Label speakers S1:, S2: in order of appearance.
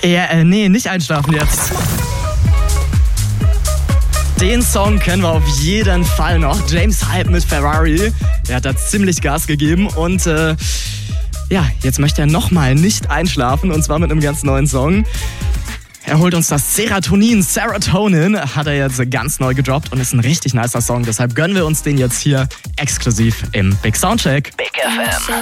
S1: Ja, nee, nicht einschlafen jetzt. Den Song kennen wir auf jeden Fall noch. James Hype mit Ferrari. Er hat da ziemlich Gas gegeben und jetzt möchte er nochmal nicht einschlafen und zwar mit einem ganz neuen Song. Er holt uns das Serotonin, hat er jetzt ganz neu gedroppt und ist ein richtig nicer Song. Deshalb gönnen wir uns den jetzt hier exklusiv im Big Soundcheck.
S2: Big FM.